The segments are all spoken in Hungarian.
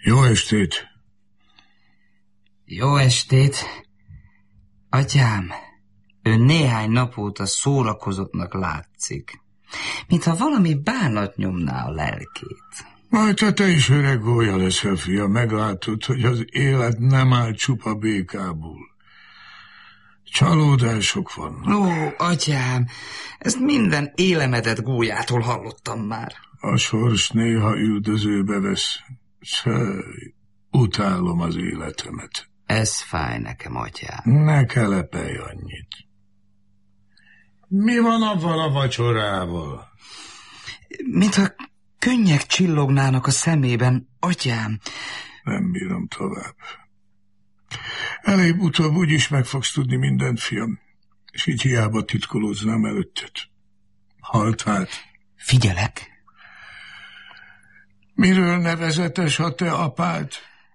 Jó estét! Jó estét! Atyám, ön néhány nap óta szórakozottnak látszik, mintha valami bánat nyomná a lelkét. Majd te is öreg gólya leszel, fiam, meglátod, hogy az élet nem áll csupa békából. Csalódások vannak. Ó, atyám, ezt minden élemedet gólyától hallottam már. A sors néha üldözőbe vesz. Utálom az életemet. Ez fáj nekem, atyám. Ne kelepelj annyit. Mi van avval a vacsorával? Mintha könnyek csillognának a szemében, atyám. Nem bírom tovább. Előbb-utóbb úgyis meg fogsz tudni mindent, fiam, és így hiába titkolóznám előtted. Halt át. Figyelek. Miről nevezetes a te apád?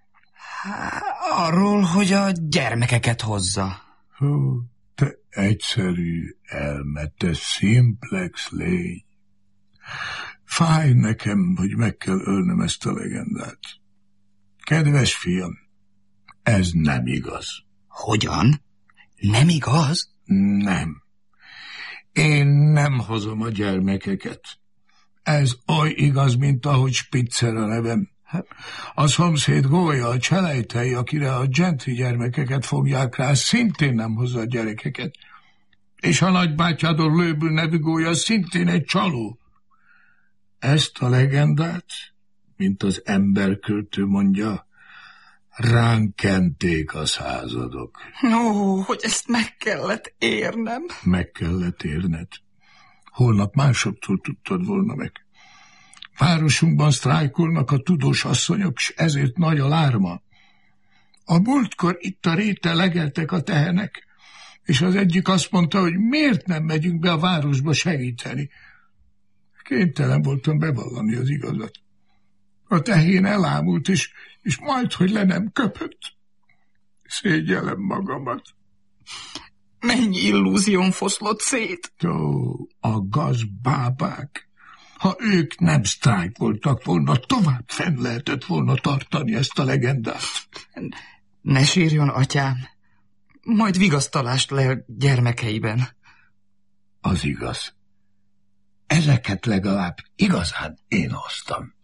Arról, hogy a gyermekeket hozza. Hú, te egyszerű, elmetes, szimplex lény. Fáj nekem, hogy meg kell ölnöm ezt a legendát. Kedves fiam, ez nem igaz. Hogyan? Nem igaz? Nem. Én nem hozom a gyermekeket. Ez oly igaz, mint ahogy Spitzer a nevem. A szomszéd Gólya, a cselejtei, akire a gentry gyermekeket fogják rá, szintén nem hozza a gyerekeket. És a nagybátyádon Lőbül nevű Gólya szintén egy csaló. Ezt a legendát, mint az emberköltő mondja, ránk kenték a századok. Ó, hogy ezt meg kellett érnem. Meg kellett érned. Holnap másoktól tudtad volna meg. Városunkban sztrájkolnak a tudós asszonyok, s ezért nagy a lárma. A múltkor itt a réten legeltek a tehenek, és az egyik azt mondta, hogy miért nem megyünk be a városba segíteni. Kénytelen voltam bevallani az igazat. A tehén elámult, és majd, hogy le nem köpött. Szégyellem magamat. Mennyi illúzión foszlott szét? Ó, a gazbábák. Ha ők nem sztrájkoltak volna, tovább fenn lehetett volna tartani ezt a legendát. Ne sírjon, atyám. Majd vigasztalást le a gyermekeiben. Az igaz. Ezeket legalább igazán én hoztam.